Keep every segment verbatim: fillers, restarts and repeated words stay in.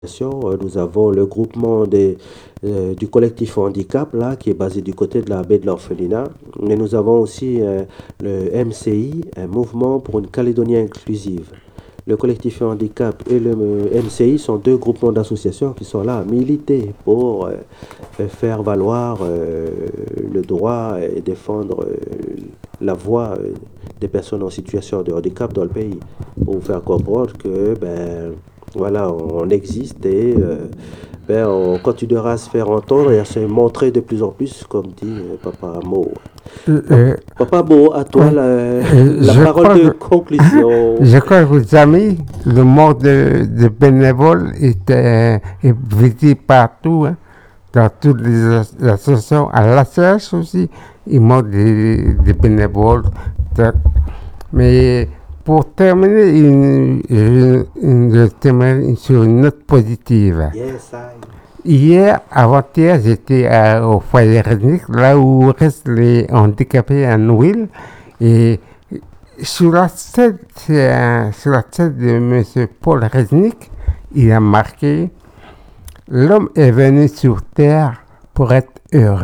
Nous avons le groupement des, euh, du collectif handicap là, qui est basé du côté de la baie de l'Orphelinat. Mais nous avons aussi euh, le M C I, un mouvement pour une Calédonie inclusive. Le collectif handicap et le euh, M C I sont deux groupements d'associations qui sont là à militer pour euh, faire valoir euh, le droit et défendre euh, la voix euh, des personnes en situation de handicap dans le pays. Pour vous faire comprendre que ben, voilà, on existe et euh, ben, on continuera à se faire entendre et à se montrer de plus en plus, comme dit euh, Papa Mo. Euh, euh, Papa Mo, à toi oui, la, euh, la je parole crois de que- conclusion. Je crois que vos amis, le monde de, de bénévoles est, euh, est visible partout, hein, dans toutes les as- associations. À l'A C H aussi, ils montrent des, des bénévoles. Ça- Mais pour terminer, une, une, une, je termine sur une note positive. Yes, I. Hier, avant-hier, j'étais à- au foyer Resnick, là où restent les handicapés à Noël. Et sur la tête, c'est un- sur la tête de M. Paul Resnick, il a marqué l'homme est venu sur terre pour être heureux.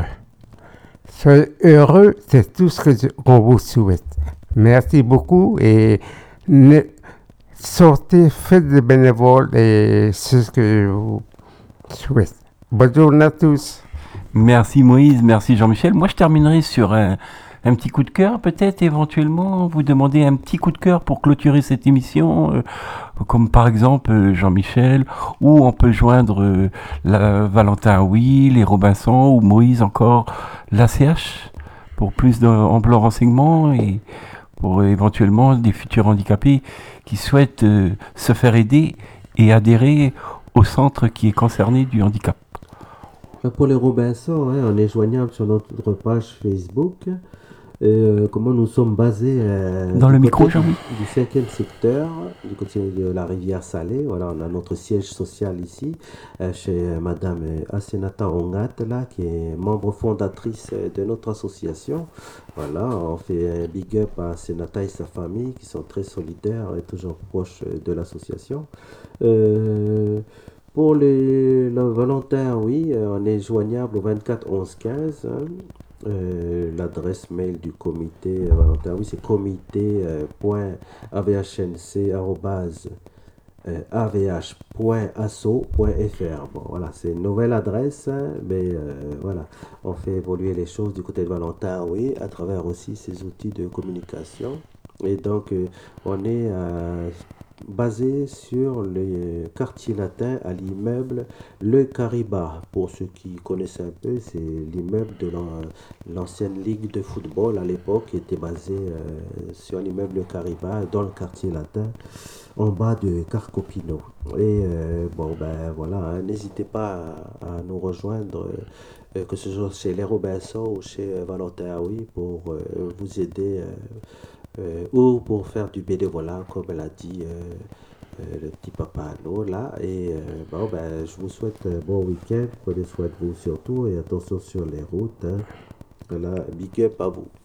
Soyez heureux, c'est tout ce que je- qu'on vous souhaite. Merci beaucoup et ne- sortez, faites des bénévoles et c'est ce que je vous souhaite. Bonne journée à tous. Merci Moïse, merci Jean-Michel. Moi, je terminerai sur un, un petit coup de cœur, peut-être éventuellement. Vous demandez un petit coup de cœur pour clôturer cette émission, euh, comme par exemple euh, Jean-Michel, ou on peut joindre euh, la, Valentin Oui, les Robinson, ou Moïse encore, l'A C H, pour plus d'amples renseignements et pour euh, éventuellement des futurs handicapés qui souhaitent euh, se faire aider et adhérer au centre qui est concerné du handicap. Pour les Robinson, hein, on est joignable sur notre page Facebook. Et, euh, comment nous sommes basés euh, Dans du le côté micro, du, Jean-Mi du cinquième secteur, du côté de la rivière Salée. Voilà, on a notre siège social ici, euh, chez euh, Madame euh, Asenata Ongat, là, qui est membre fondatrice euh, de notre association. Voilà, on fait un big up à Asenata et sa famille, qui sont très solidaires et toujours proches euh, de l'association. Euh, pour les, le volontaire, oui, euh, on est joignable au vingt-quatre onze quinze. Hein. Euh, l'adresse mail du comité euh, volontaire, oui, c'est comité.avhnc arobase avh.asso.fr. Bon, voilà, c'est une nouvelle adresse, hein, mais euh, voilà, on fait évoluer les choses du côté de volontaire, oui, à travers aussi ces outils de communication. Et donc, euh, on est euh, basé sur le quartier latin à l'immeuble Le Cariba. Pour ceux qui connaissent un peu, c'est l'immeuble de l'an- l'ancienne ligue de football à l'époque qui était basé euh, sur l'immeuble Le Cariba dans le quartier latin en bas de Carcopino. Et euh, bon, ben voilà, hein, n'hésitez pas à, à nous rejoindre, euh, que ce soit chez les Robinson ou chez euh, Valentin Aoui pour euh, vous aider. Euh, euh, ou pour faire du bénévolat, comme elle a dit euh, euh, le petit papa Anno là. Et euh, bon, ben, je vous souhaite un bon week-end. Prenez soin de vous surtout et attention sur les routes. Hein. Voilà, big up à vous.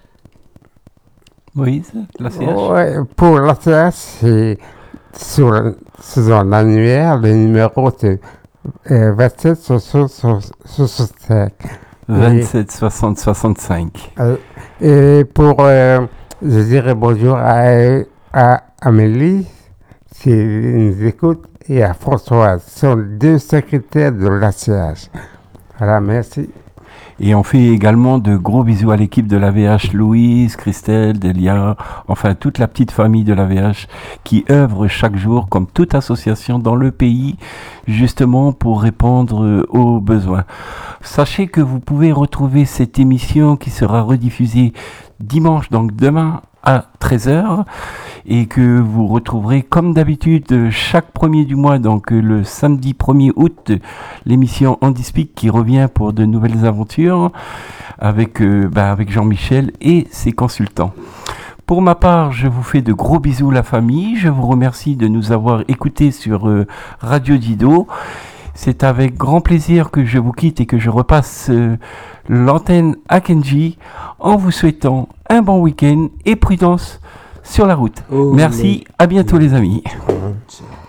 Moïse, l'A C H. Ouais, pour l'A C H, c'est sur, le- sur l'annuaire, le numéro c'est euh, vingt-sept soixante-cinq. vingt-sept soixante soixante-cinq. Euh, et pour, euh, je dirais bonjour à, à Amélie, qui nous écoute, et à Françoise, ce sont deux secrétaires de l'A C H. Voilà, merci. Et on fait également de gros bisous à l'équipe de l'A V H, Louise, Christelle, Delia, enfin toute la petite famille de l'A V H qui œuvre chaque jour comme toute association dans le pays, justement pour répondre aux besoins. Sachez que vous pouvez retrouver cette émission qui sera rediffusée dimanche, donc demain à treize heures, et que vous retrouverez comme d'habitude chaque premier du mois, donc le samedi premier août, l'émission Handispic qui revient pour de nouvelles aventures avec, euh, bah, avec Jean-Michel et ses consultants. Pour ma part, je vous fais de gros bisous la famille, je vous remercie de nous avoir écoutés sur euh, Radio Dido. C'est avec grand plaisir que je vous quitte et que je repasse euh, l'antenne à Kenji en vous souhaitant un bon week-end et prudence sur la route. Oh, Merci, mais- à bientôt les amis. Ciao.